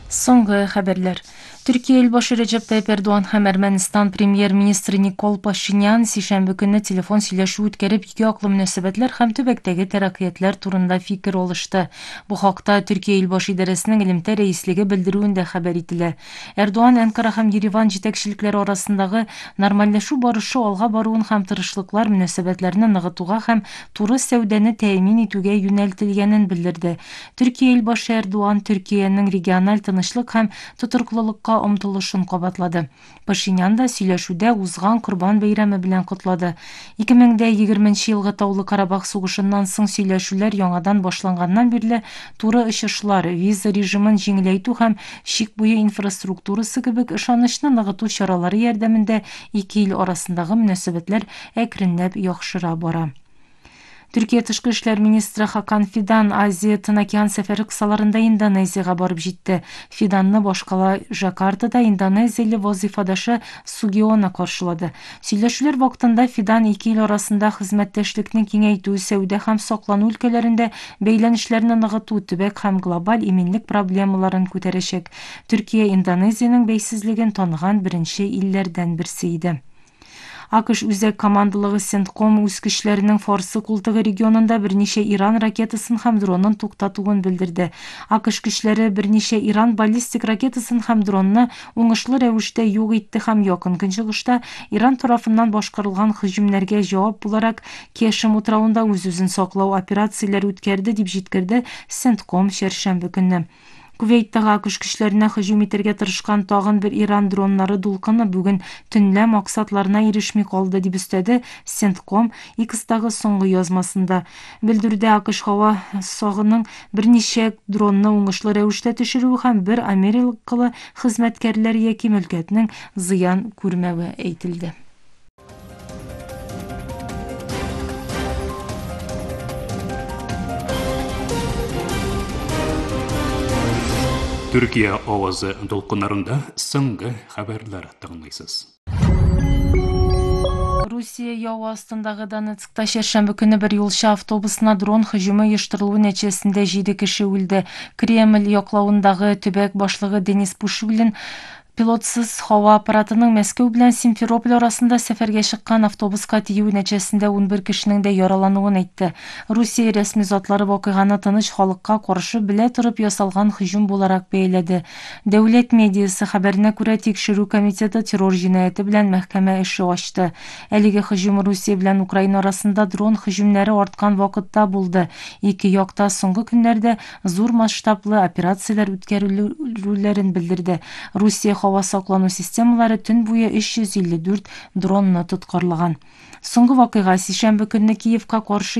Соңғы хәбәрләр. Төркия элбашы Режеп Тайып Эрдоган һәм Әрмәнстан премьер-министры Никол Пашинян сишәмбе көнне телефон сөйләшү үткәреп, ике яклы мөнәсәбәтләр һәм төбәктәге тәрәккыятьләр турында фикер алышты. Бу хакта Төркия элбашы идарәсенең элемтә рәислеге белдерүендә хәбәр ителә. Эрдоган Анкара һәм Ереван җитәкчелекләре арасындагы нормальләшү барышы алга баруын һәм тырышлыклар мөнәсәбәтләрне ныгытуга һәм туры сәүдәне тәэмин итүгә юнәлтелгәнен белдерде. Төркия элбашы Эрдоган Төркиянең региональ тынычлык һәм тотыркылыкка омтылышын кабатлады. Пашинян да сөйләшүдә узган Корбан бәйрәме белән котлады. 2020 елгы Таулы Карабах сугышыннан соң сөйләшүләр яңадан башланганнан бирле туры очышлар, виза режимын җиңеләйтү һәм шик буе инфраструктурасы кебек ышанычны ныгыту чаралары ярдәмендә ике ил арасындагы мөнәсәбәтләр әкренләп яхшыра бара. Төркия тышкы эшләр министры Хакан Фидан Азия Тын-океан сәфәре кысаларында Индонезияга барып җитте. Фиданны башкала Жакартада Индонезияле вазифадашы Сугиона каршылады. Сөйләшүләр вакытында Фидан ике ил арасында хезмәттәшлекне киңәйтү, сәүдә һәм саклану өлкәләрендә бәйләнешләрне ныгыту, төбәк һәм глобаль иминлек проблемаларын күтәрәчәк. Төркия Индонезиянең бәйсезлеген таныган беренче илләрдән берсе иде. АКШ үзәк командалыгы Центком үз көчләренең Форсы култыгы регионында берничә Иран ракетасын һәм дронын туктатуын белдерде. АКШ көчләре берничә Иран баллистик ракетасын һәм дронны уңышлы рәвештә юк итте һәм якын көнчыгышта Иран тарафыннан башкарылган һөҗүмнәргә җавап буларак Кешем утравында үз-үзен саклау операцияләре үткәрде дип җиткерде Центком чәршәмбе көнне. Кувейттагы АКШ көчләренә һөҗүм итәргә тырышкан тагын бер Иран дроннары дулкыны бүген төнлә максатларына ирешми калды дип өстәде Центком X-тагы соңгы язмасында. Белдерүдә АКШ һава сагының берничә дронны уңышлы рәвештә төшерүе һәм бер америкалы хезмәткәрләр яки мөлкәтнең зыян күрмәве әйтелде. Төркия авазы долкыннарында соңгы хәбәрләр тыңлыйсыз. Русия яу астындагы Донецкта чәршәмбе көнне бер юлчы автобусына дрон һөҗүме оештырылуы нәтиҗәсендә 7 кеше үлде. Кремль яклавындагы төбәк башлыгы Денис Пушилин пилотсыз һава аппаратының Мәскәү белән Симферополь арасында сәфәргә чыккан автобуска тиюе нәтиҗәсендә 11 кешенең дә яралануын әйтте. Русия рәсми затлары вакыйганы тыныч халыкка каршы белә торып ясалган һөҗүм буларак бәяләде. Дәүләт медиасы хәбәренә күрә, тикшерү комитеты террор җинаяте белән мәхкәмә эше ачты. Әлеге һөҗүм Русия белән Украина арасында дрон һөҗүмнәре арткан вакытта булды. Ике якта соңгы көннәрдә зур масштаблы операцияләр үткәрүләрен белдерде. Русия һава саклану системалары төн буе 354 дронны тоткарлаган. Соңгы вакыйга сишәмбе көнне Киевка каршы